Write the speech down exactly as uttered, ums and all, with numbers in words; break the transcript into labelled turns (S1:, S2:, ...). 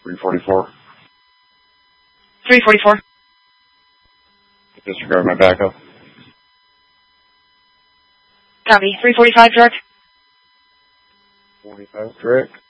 S1: three forty-four.
S2: three forty-four.
S1: Disregard my backup.
S2: Copy. three forty-five, direct.
S1: forty-five, correct.